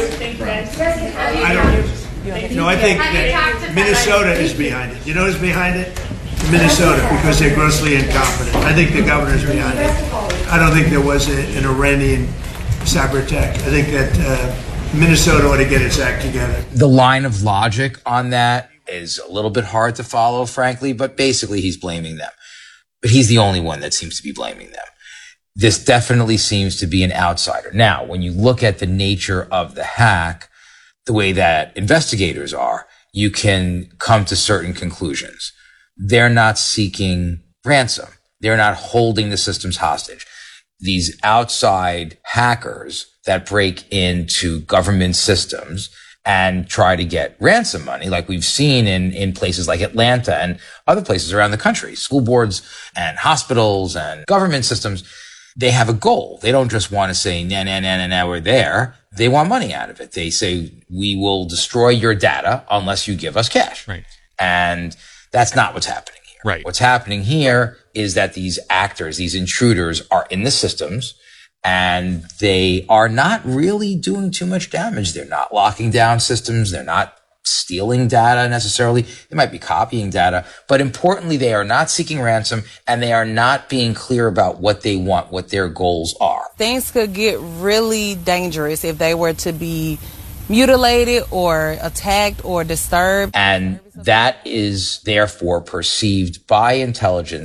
I don't. No, I think that Minnesota is behind it. You know who's behind it? Minnesota, because they're grossly incompetent. I think the governor's behind it. I don't think there was an Iranian cyber attack. I think that Minnesota ought to get its act together. The line of logic on that is a little bit hard to follow, frankly, but basically he's blaming them. But he's the only one that seems to be blaming them. This definitely seems to be an outsider. Now, when you look at the nature of the hack, the way that investigators are, you can come to certain conclusions. They're not seeking ransom. They're not holding the systems hostage. These outside hackers that break into government systems and try to get ransom money, like we've seen in places like Atlanta and other places around the country, school boards and hospitals and government systems, they have a goal. They don't just want to say, nah, we're there. They want money out of it. They say, we will destroy your data unless you give us cash. Right. And that's not what's happening here. Right. What's happening here is that these actors, these intruders are in the systems and they are not really doing too much damage. They're not locking down systems. They're not stealing data necessarily. They might be copying data, but importantly, they are not seeking ransom and they are not being clear about what they want, what their goals are. Things could get really dangerous if they were to be mutilated or attacked or disturbed. And that is therefore perceived by intelligence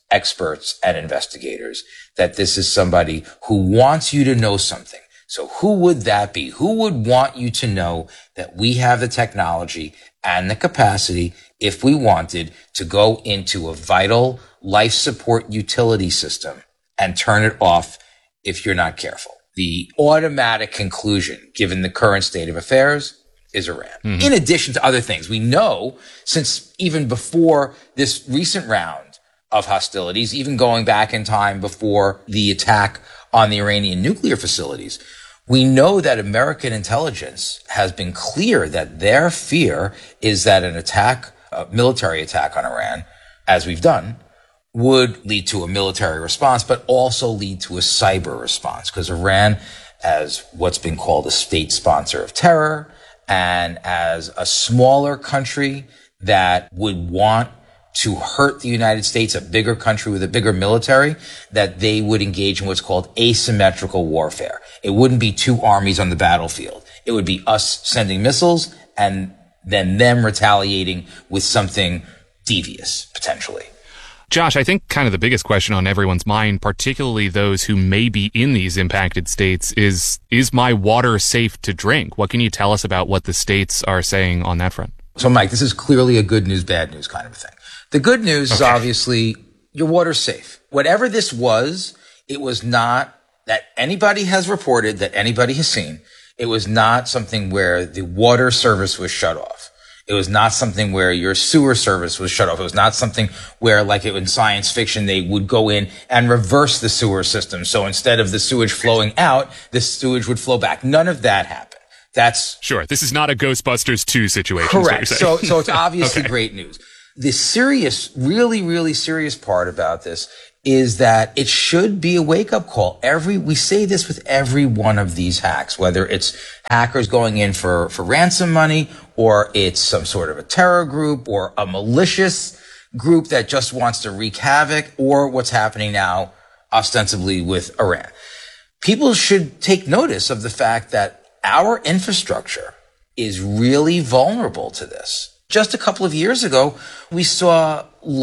experts and investigators that this is somebody who wants you to know something. So who would that be? Who would want you to know that we have the technology and the capacity, if we wanted, to go into a vital life support utility system and turn it off if you're not careful? The automatic conclusion, given the current state of affairs, is Iran. Mm-hmm. In addition to other things, we know since even before this recent round of hostilities, even going back in time before the attack on the Iranian nuclear facilities, we know that American intelligence has been clear that their fear is that an attack, a military attack on Iran, as we've done, would lead to a military response, but also lead to a cyber response, because Iran, as what's been called a state sponsor of terror, and as a smaller country that would want to hurt the United States, a bigger country with a bigger military, that they would engage in what's called asymmetrical warfare. It wouldn't be two armies on the battlefield. It would be us sending missiles and then them retaliating with something devious, potentially. Josh, I think kind of the biggest question on everyone's mind, particularly those who may be in these impacted states, is my water safe to drink? What can you tell us about what the states are saying on that front? So, Mike, this is clearly a good news, bad news kind of thing. The good news is obviously your water's safe. Whatever this was, it was not that anybody has reported, that anybody has seen. It was not something where the water service was shut off. It was not something where your sewer service was shut off. It was not something where, like in science fiction, they would go in and reverse the sewer system. So instead of the sewage flowing out, the sewage would flow back. None of that happened. That's sure. This is not a Ghostbusters 2 situation. Correct. So it's obviously great news. The serious, really, really serious part about this is that it should be a wake-up call. We say this with every one of these hacks, whether it's hackers going in for ransom money, or it's some sort of a terror group, or a malicious group that just wants to wreak havoc, or what's happening now ostensibly with Iran. People should take notice of the fact that our infrastructure is really vulnerable to this. Just a couple of years ago, we saw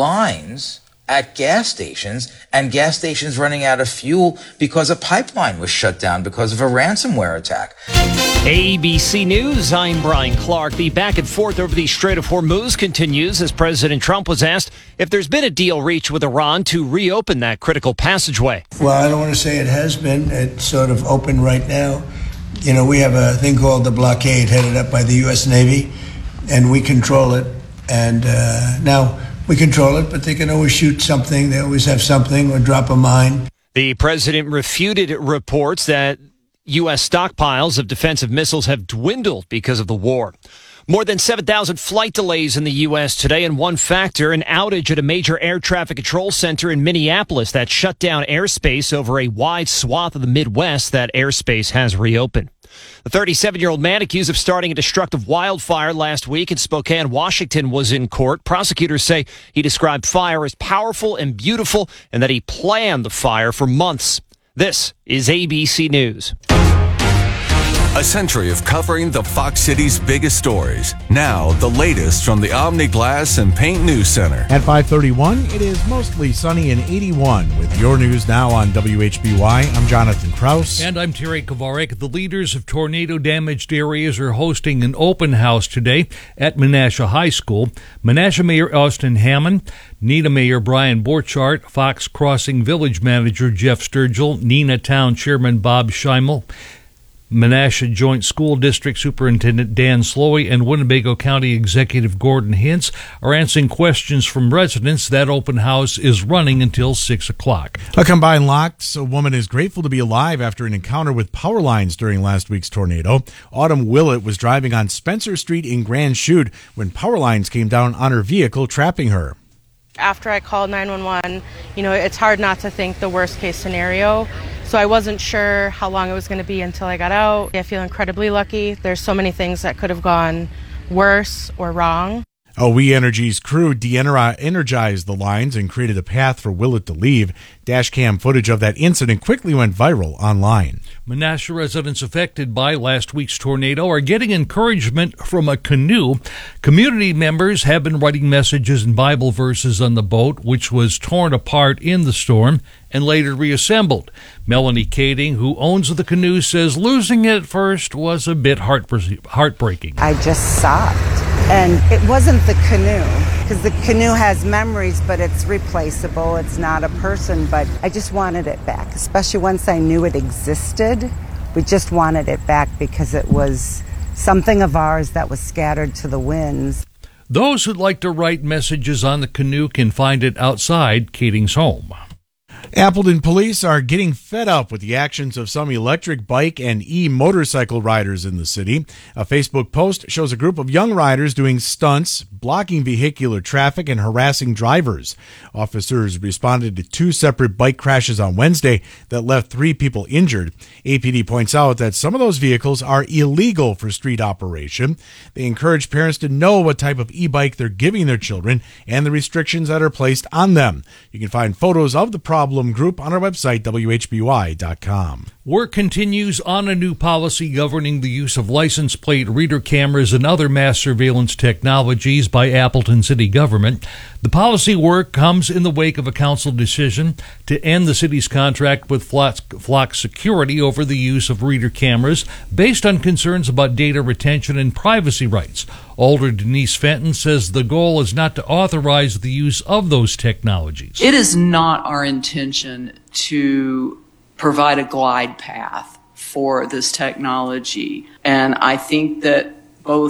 lines at gas stations and gas stations running out of fuel because a pipeline was shut down because of a ransomware attack. ABC News, I'm Brian Clark. The back and forth over the Strait of Hormuz continues as President Trump was asked if there's been a deal reached with Iran to reopen that critical passageway. Well, I don't want to say it has been. It's sort of open right now. You know, we have a thing called the blockade headed up by the U.S. Navy, and we control it. And now we control it, but they can always shoot something. They always have something or drop a mine. The president refuted reports that U.S. stockpiles of defensive missiles have dwindled because of the war. More than 7,000 flight delays in the U.S. today, and one factor, an outage at a major air traffic control center in Minneapolis that shut down airspace over a wide swath of the Midwest. That airspace has reopened. The 37-year-old man accused of starting a destructive wildfire last week in Spokane, Washington, was in court. Prosecutors say he described fire as powerful and beautiful and that he planned the fire for months. This is ABC News. A century of covering the Fox City's biggest stories. Now, the latest from the Omni Glass and Paint News Center. At 5:31, it is mostly sunny and 81. With your news now on WHBY, I'm Jonathan Kraus. And I'm Terry Kovarik. The leaders of tornado-damaged areas are hosting an open house today at Menasha High School. Menasha Mayor Austin Hammond, Neenah Mayor Brian Borchardt, Fox Crossing Village Manager Jeff Sturgill, Neenah Town Chairman Bob Scheimel, Menasha Joint School District Superintendent Dan Slowey, and Winnebago County Executive Gordon Hintz are answering questions from residents. That open house is running until 6 o'clock. A combined Locks woman is grateful to be alive after an encounter with power lines during last week's tornado. Autumn Willett was driving on Spencer Street in Grand Chute when power lines came down on her vehicle, trapping her. After I called 911, it's hard not to think the worst case scenario. So I wasn't sure how long it was going to be until I got out. I feel incredibly lucky. There's so many things that could have gone worse or wrong. We Energy's crew de-energized the lines and created a path for Willett to leave. Dashcam footage of that incident quickly went viral online. Menasha residents affected by last week's tornado are getting encouragement from a canoe. Community members have been writing messages and Bible verses on the boat, which was torn apart in the storm and later reassembled. Melanie Kading, who owns the canoe, says losing it at first was a bit heartbreaking. I just sobbed. And it wasn't the canoe, because the canoe has memories, but it's replaceable. It's not a person, but I just wanted it back, especially once I knew it existed. We just wanted it back because it was something of ours that was scattered to the winds. Those who'd like to write messages on the canoe can find it outside Kading's home. Appleton police are getting fed up with the actions of some electric bike and e-motorcycle riders in the city. A Facebook post shows a group of young riders doing stunts, blocking vehicular traffic, and harassing drivers. Officers responded to 2 separate bike crashes on Wednesday that left 3 people injured. APD points out that some of those vehicles are illegal for street operation. They encourage parents to know what type of e-bike they're giving their children and the restrictions that are placed on them. You can find photos of the problem group on our website, WHBY.com. Work continues on a new policy governing the use of license plate reader cameras and other mass surveillance technologies by Appleton City government. The policy work comes in the wake of a council decision to end the city's contract with Flock Security over the use of reader cameras based on concerns about data retention and privacy rights. Alder Denise Fenton says the goal is not to authorize the use of those technologies. It is not our intention to provide a glide path for this technology. And I think that both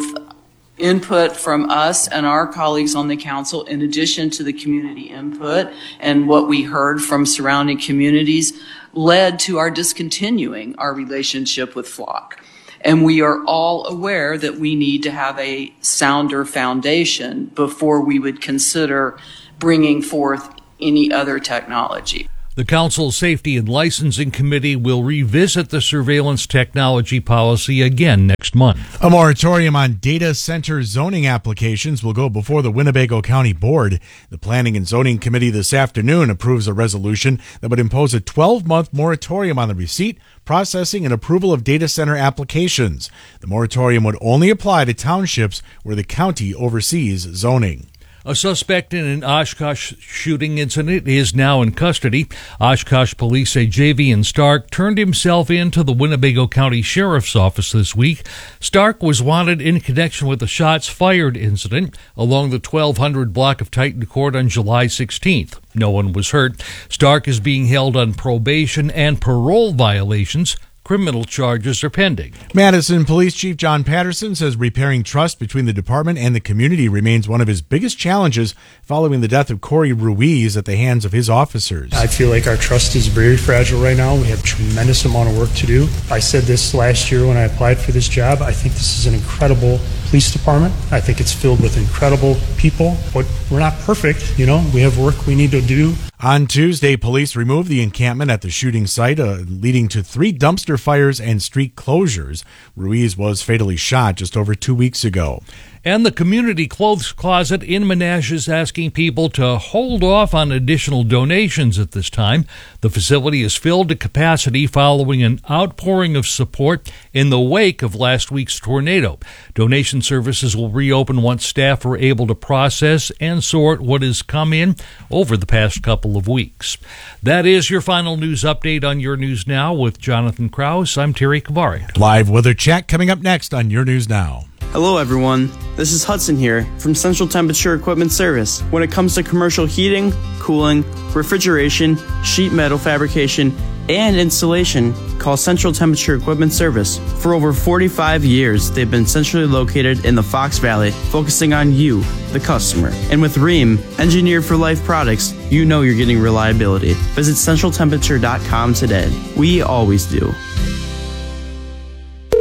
input from us and our colleagues on the council, in addition to the community input and what we heard from surrounding communities, led to our discontinuing our relationship with Flock. And we are all aware that we need to have a sounder foundation before we would consider bringing forth any other technology. The Council's Safety and Licensing Committee will revisit the surveillance technology policy again next month. A moratorium on data center zoning applications will go before the Winnebago County Board. The Planning and Zoning Committee this afternoon approves a resolution that would impose a 12-month moratorium on the receipt, processing, and approval of data center applications. The moratorium would only apply to townships where the county oversees zoning. A suspect in an Oshkosh shooting incident is now in custody. Oshkosh police say Javian Stark turned himself in to the Winnebago County Sheriff's Office this week. Stark was wanted in connection with the shots fired incident along the 1200 block of Titan Court on July 16th. No one was hurt. Stark is being held on probation and parole violations. Criminal charges are pending. Madison Police Chief John Patterson says repairing trust between the department and the community remains one of his biggest challenges following the death of Corey Ruiz at the hands of his officers. I feel like our trust is very fragile right now. We have a tremendous amount of work to do. I said this last year when I applied for this job. I think this is an incredible police department. I think it's filled with incredible people, but we're not perfect. You know, we have work we need to do. On Tuesday, police removed the encampment at the shooting site, leading to 3 dumpster fires and street closures. Ruiz was fatally shot just over 2 weeks ago. And the community clothes closet in Menasha is asking people to hold off on additional donations at this time. The facility is filled to capacity following an outpouring of support in the wake of last week's tornado. Donation services will reopen once staff are able to process and sort what has come in over the past couple of weeks. That is your final news update on Your News Now with Jonathan Krause. I'm Terry Kavari. Live weather check coming up next on Your News Now. Hello everyone, this is Hudson here from Central Temperature Equipment Service. When it comes to commercial heating, cooling, refrigeration, sheet metal fabrication, and installation, call Central Temperature Equipment Service. For over 45 years, they've been centrally located in the Fox Valley, focusing on you, the customer. And with Rheem, engineered for life products, you know you're getting reliability. Visit centraltemperature.com today. We always do.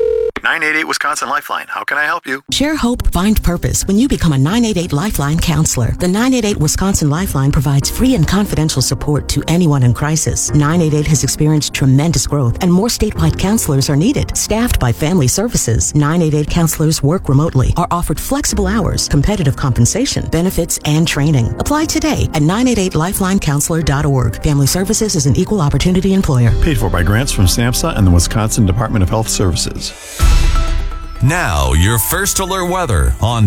988 Wisconsin Lifeline. How can I help you? Share hope, find purpose when you become a 988 Lifeline counselor. The 988 Wisconsin Lifeline provides free and confidential support to anyone in crisis. 988 has experienced tremendous growth, and more statewide counselors are needed. Staffed by Family Services, 988 counselors work remotely, are offered flexible hours, competitive compensation, benefits, and training. Apply today at 988lifelinecounselor.org. Family Services is an equal opportunity employer. Paid for by grants from SAMHSA and the Wisconsin Department of Health Services. Now, your First Alert weather on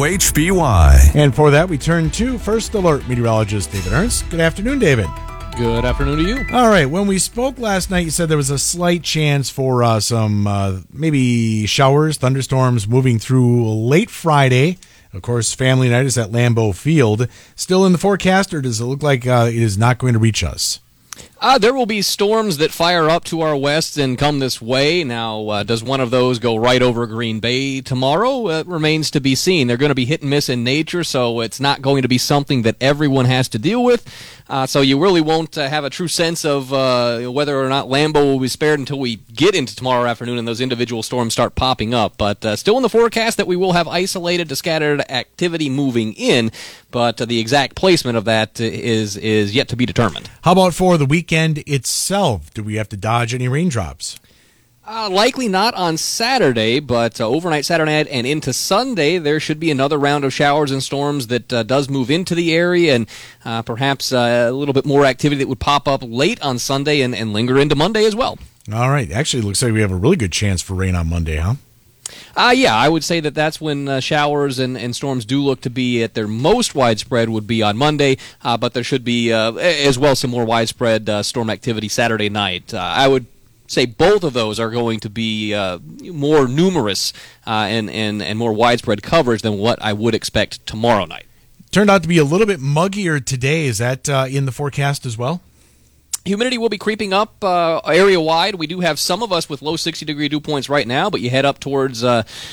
WHBY. And for that, we turn to First Alert meteorologist David Ernst. Good afternoon, David. Good afternoon to you. All right. When we spoke last night, you said there was a slight chance for some maybe showers, thunderstorms moving through late Friday. Of course, family night is at Lambeau Field. Still in the forecast, or does it look like it is not going to reach us? There will be storms that fire up to our west and come this way. Now, does one of those go right over Green Bay tomorrow? It remains to be seen. They're going to be hit and miss in nature, so it's not going to be something that everyone has to deal with. So you really won't have a true sense of whether or not Lambeau will be spared until we get into tomorrow afternoon and those individual storms start popping up. But still in the forecast that we will have isolated to scattered activity moving in, but the exact placement of that is yet to be determined. How about for the weekend itself? Do we have to dodge any raindrops? Likely not on Saturday, but overnight Saturday night and into Sunday, there should be another round of showers and storms that does move into the area, and perhaps a little bit more activity that would pop up late on Sunday and linger into Monday as well. All right. Actually, it looks like we have a really good chance for rain on Monday, huh? Yeah, I would say that's when showers and storms do look to be at their most widespread would be on Monday, but there should be as well some more widespread storm activity Saturday night. I would say both of those are going to be more numerous and more widespread coverage than what I would expect tomorrow night. Turned out to be a little bit muggier today. Is that in the forecast as well? Humidity will be creeping up area-wide. We do have some of us with low 60-degree dew points right now, but you head up towards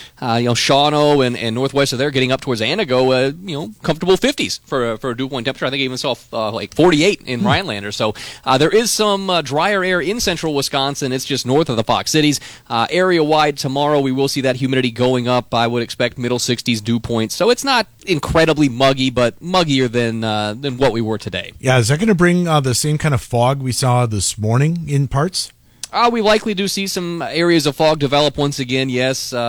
Shawano and northwest of there, getting up towards Anago, comfortable 50s for a dew point temperature. I think I even saw like 48 in Rhinelander. So there is some drier air in central Wisconsin. It's just north of the Fox Cities. Area-wide tomorrow, we will see that humidity going up. I would expect middle 60s dew points. So it's not incredibly muggy, but muggier than what we were today. Yeah, is that going to bring the same kind of fog we saw this morning in parts? We likely do see some areas of fog develop once again, yes.